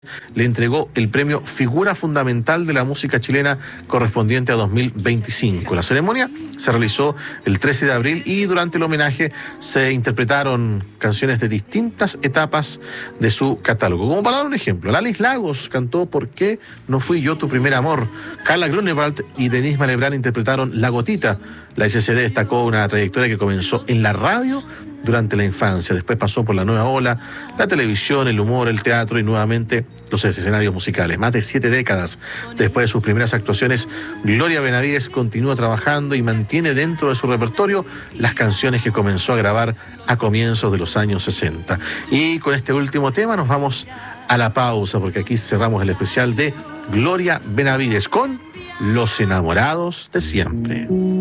le entregó el premio Figura Fundamental de la Música Chilena correspondiente a 2025. La ceremonia se realizó el 13 de abril y durante el homenaje se interpretaron canciones de distintas etapas de su catálogo. Como para dar un ejemplo, Lalis Lagos cantó ¿Por qué no fui yo tu primer amor? Carla Grunewald y Denise Malebrán interpretaron La Gotita. La SCD destacó una trayectoria que comenzó en la radio durante la infancia, después pasó por la nueva ola, la televisión, el humor, el teatro y nuevamente los escenarios musicales. Más de 7 décadas después de sus primeras actuaciones, Gloria Benavides continúa trabajando y mantiene dentro de su repertorio las canciones que comenzó a grabar a comienzos de los años 60. Y con este último tema nos vamos a la pausa, porque aquí cerramos el especial de Gloria Benavides con Los Enamorados de Siempre.